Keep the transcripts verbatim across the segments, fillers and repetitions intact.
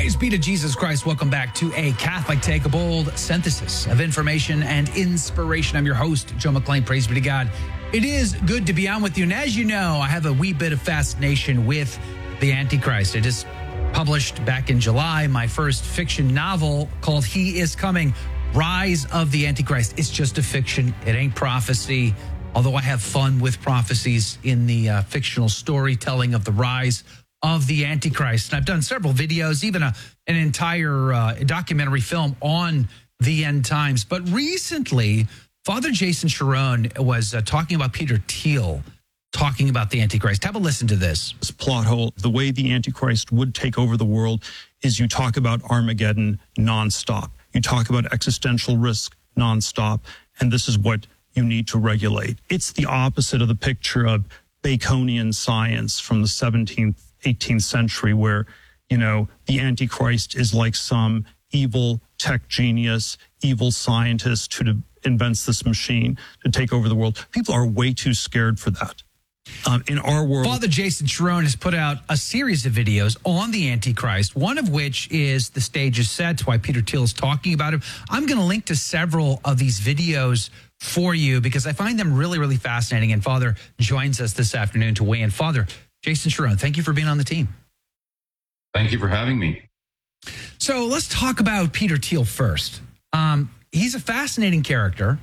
Praise be to Jesus Christ. Welcome back to a Catholic Take a Bold synthesis of information and inspiration. I'm your host, Joe McClain. Praise be to God. It is good to be on with you. And as you know, I have a wee bit of fascination with the Antichrist. I just published back in July my first fiction novel called He Is Coming, Rise of the Antichrist. It's just a fiction. It ain't prophecy. Although I have fun with prophecies in the uh, fictional storytelling of the rise of the Antichrist. And I've done several videos, even a, an entire uh, documentary film on the end times. But recently, Father Jason Sharon was uh, talking about Peter Thiel, talking about the Antichrist. Have a listen to this. This plot hole, the way the Antichrist would take over the world is you talk about Armageddon nonstop. You talk about existential risk nonstop. And this is what you need to regulate. It's the opposite of the picture of Baconian science from the seventeenth, eighteenth century, where, you know, the Antichrist is like some evil tech genius, evil scientist who de- invents this machine to take over the world. People are way too scared for that. Um, in our world, Father Jason Sharon has put out a series of videos on the Antichrist, one of which is The Stage is Set, why Peter Thiel is talking about him. I'm going to link to several of these videos for you because I find them really, really fascinating. And Father joins us this afternoon to weigh in. Father Jason Sharon, thank you for being on the team. Thank you for having me. So let's talk about Peter Thiel first. Um, he's a fascinating character.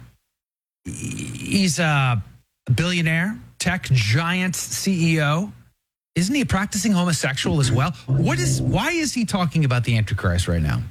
He's a billionaire, tech giant C E O. Isn't he a practicing homosexual as well? What is? Why is he talking about the Antichrist right now?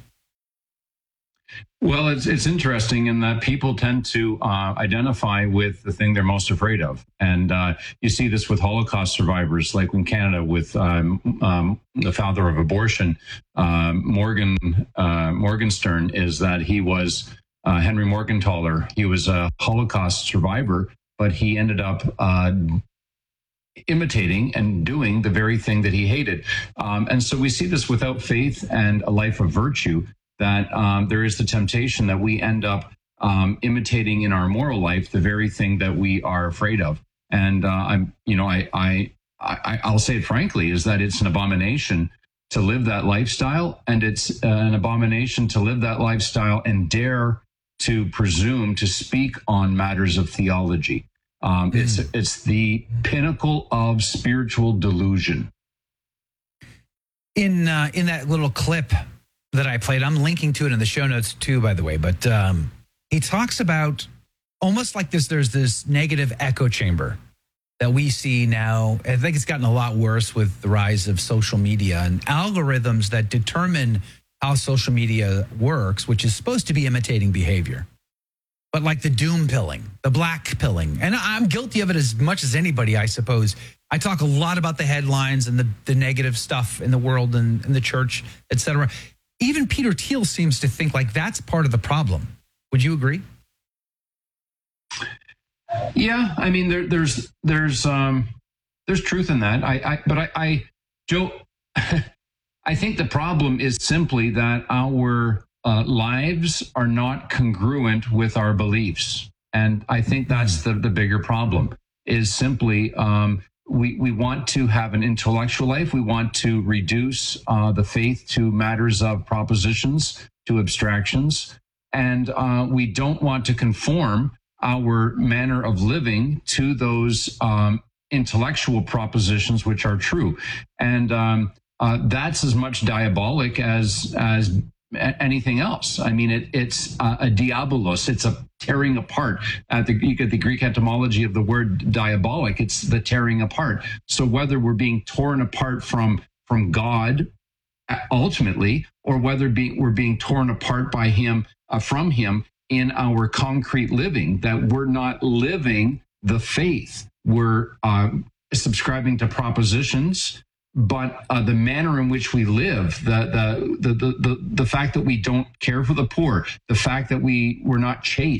Well, it's it's interesting in that people tend to uh, identify with the thing they're most afraid of. And uh, you see this with Holocaust survivors, like in Canada with um, um, the founder of abortion, uh, Morgan uh, Morgenstern, is that he was uh, Henry Morgenthaler. He was a Holocaust survivor, but he ended up uh, imitating and doing the very thing that he hated. Um, and so we see this without faith and a life of virtue, that um, there is the temptation that we end up um, imitating in our moral life the very thing that we are afraid of. And uh, I'm, you know, I, I, I, I'll say it frankly, is that it's an abomination to live that lifestyle, and it's uh, an abomination to live that lifestyle and dare to presume to speak on matters of theology. Um, mm. It's it's the pinnacle of spiritual delusion. In uh, in that little clip that I played, I'm linking to it in the show notes too, by the way, but um, he talks about almost like this, there's this negative echo chamber that we see now. I think it's gotten a lot worse with the rise of social media and algorithms that determine how social media works, which is supposed to be imitating behavior. But like the doom pilling, the black pilling, and I'm guilty of it as much as anybody, I suppose. I talk a lot about the headlines and the, the negative stuff in the world and in the church, et cetera. Even Peter Thiel seems to think like that's part of the problem. Would you agree? Yeah, I mean, there, there's there's um, there's truth in that. I, I but I, I Joe, I think the problem is simply that our uh, lives are not congruent with our beliefs, and I think that's the the bigger problem. Is simply um, we we want to have an intellectual life. We want to reduce uh, the faith to matters of propositions, to abstractions, and uh, we don't want to conform our manner of living to those um, intellectual propositions which are true. And um, uh, that's as much diabolic as as anything else. I mean, it, it's uh, a diabolos. It's a tearing apart. At the, you get the Greek etymology of the word diabolic. It's the tearing apart. So whether we're being torn apart from from God ultimately, or whether be, we're being torn apart by Him, uh, from Him, in our concrete living, that we're not living the faith. We're um, subscribing to propositions, but uh, the manner in which we live, the, the the the the the fact that we don't care for the poor, the fact that we we're not chaste,